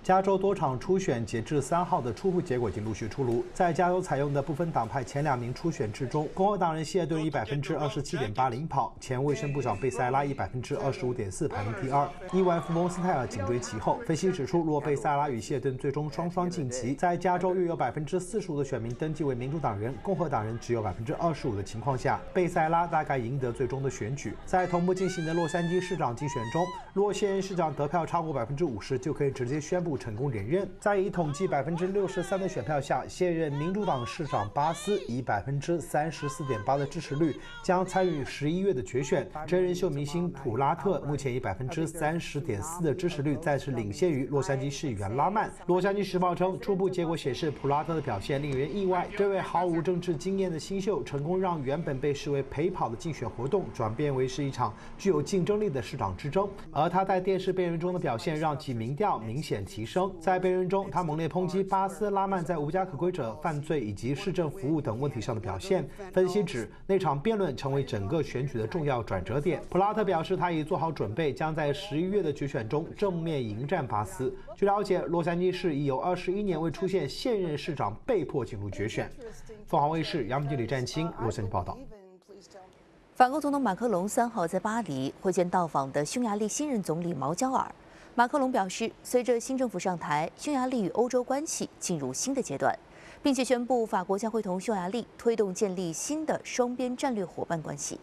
加州多场初选截至3号的初步结果已经陆续出炉。在加州采用的部分党派前2名初选之中，共和党人希尔顿以27.8%领跑，前卫生部长贝塞拉以25.4%排名第2，亿万富翁斯泰尔紧追其后。分析指出，若贝塞拉与希尔顿最终双双晋级，在加州约有45%的选民登记为民主党人，共和党人只有25%的情况下，贝塞拉大概赢得最终的选举。在同步进行的洛杉矶市长竞选中，若现任市长得票超过50%，就可以直接宣布成功连任。在以统计63%的选票下，现任民主党市长巴斯以34.8%的支持率将参与11月的决选。真人秀明星普拉特目前以30.4%的支持率再次领先于洛杉矶市议员拉曼。洛杉矶时报称，初步结果显示普拉特的表现令人意外，这位毫无政治经验的新秀成功让原本被视为陪跑的竞选活动转变为是一场具有竞争力的市长之争，而他在电视辩论中的表现让其民调明显提升。在辩论中，他猛烈抨击巴斯拉曼在无家可归者犯罪以及市政服务等问题上的表现。分析指，那场辩论成为整个选举的重要转折点。普拉特表示，他已做好准备，将在11月的决选中正面迎战巴斯。据了解，洛杉矶市已有21年未出现现任市长被迫进入决选。凤凰卫视杨明记李占清洛杉矶报道。 法国总统马克龙3号在巴黎会见到访的匈牙利新任总理毛焦尔。马克龙表示，随着新政府上台，匈牙利与欧洲关系进入新的阶段，并且宣布法国将会同匈牙利推动建立新的双边战略伙伴关系。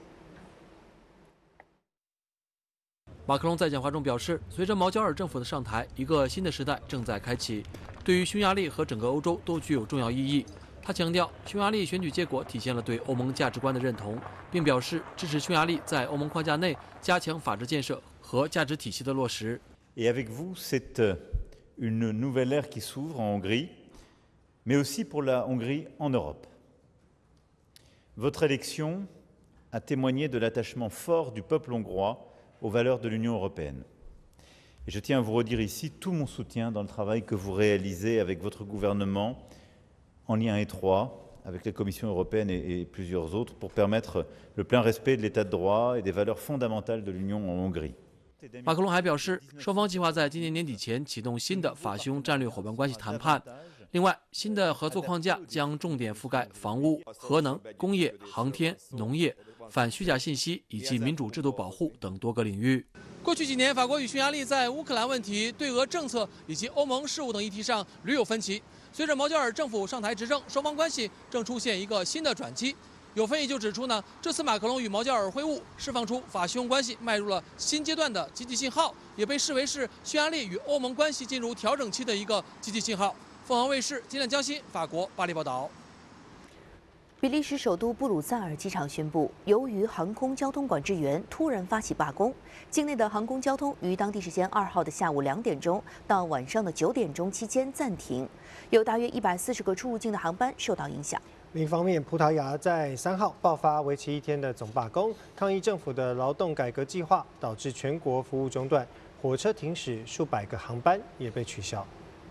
马克龙在讲话中表示，随着毛焦尔政府的上台，一个新的时代正在开启，对于匈牙利和整个欧洲都具有重要意义。他强调，匈牙利选举结果体现了对欧盟价值观的认同，并表示支持匈牙利在欧盟框架内加强法治建设和价值体系的落实。 Et avec vous, c'est une nouvelle ère qui s'ouvre en Hongrie, mais aussi pour la Hongrie en Europe. Votre élection a témoigné de l'attachement fort du peuple hongrois aux valeurs de l'Union européenne. Et je tiens à vous redire ici tout mon soutien dans le travail que vous réalisez avec votre gouvernement, en lien étroit avec la Commission européenne et plusieurs autres, pour permettre le plein respect de l'état de droit et des valeurs fondamentales de l'Union en Hongrie. 马克龙还表示，双方计划在今年年底前启动新的法匈战略伙伴关系谈判。另外，新的合作框架将重点覆盖防务、核能、工业、航天、农业、反虚假信息以及民主制度保护等多个领域。过去几年，法国与匈牙利在乌克兰问题、对俄政策以及欧盟事务等议题上屡有分歧。随着毛焦尔政府上台执政，双方关系正出现一个新的转机。有分析就指出呢，这次马克龙与毛焦尔会晤释放出法匈关系迈入了新阶段的积极信号，也被视为是匈牙利与欧盟关系进入调整期的一个积极信号。凤凰卫视金亮江西法国巴黎报道。 比利时首都布鲁塞尔机场宣布，由于航空交通管制员突然发起罢工，境内的航空交通于当地时间2号的下午2点钟到晚上的9点钟期间暂停，有大约140个出入境的航班受到影响。 另一方面，葡萄牙在3号爆发为期1天的总罢工，抗议政府的劳动改革计划，导致全国服务中断，火车停驶，数百个航班也被取消。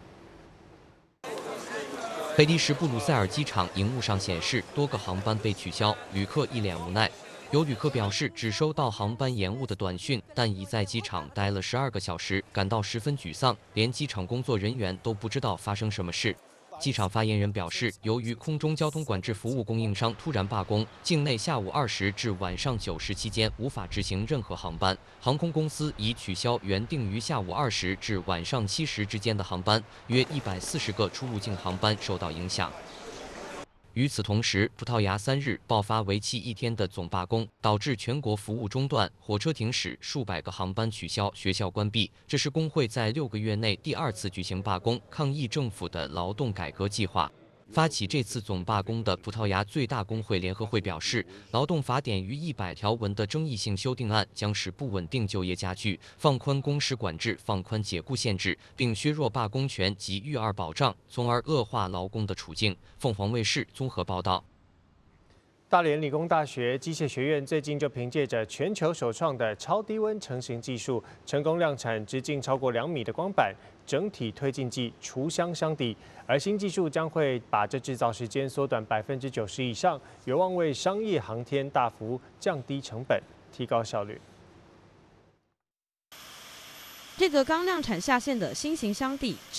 比利时布鲁塞尔机场荧幕上显示，多个航班被取消，旅客一脸无奈。有旅客表示，只收到航班延误的短讯，但已在机场待了12个小时，感到十分沮丧，连机场工作人员都不知道发生什么事。机场发言人表示，由于空中交通管制服务供应商突然罢工，境内下午2时至晚上9时期间无法执行任何航班，航空公司已取消原定于下午2时至晚上7时之间的航班，约140个出入境航班受到影响。与此同时，葡萄牙3日爆发为期1天的总罢工，导致全国服务中断，火车停驶，数百个航班取消，学校关闭。这是工会在6个月内第2次举行罢工，抗议政府的劳动改革计划。发起这次总罢工的葡萄牙最大工会联合会表示，劳动法典逾100条文的争议性修订案将使不稳定就业加剧，放宽工时管制，放宽解雇限制，并削弱罢工权及育儿保障，从而恶化劳工的处境。凤凰卫视综合报道。 大连理工大学机械学院最近就凭借着全球首创的超低温成型技术，成功量产直径超过2米的光板，整体推进剂除香相抵。而新技术将会把这制造时间缩短90%以上，有望为商业航天大幅降低成本，提高效率。 这个刚量产下线的新型箱底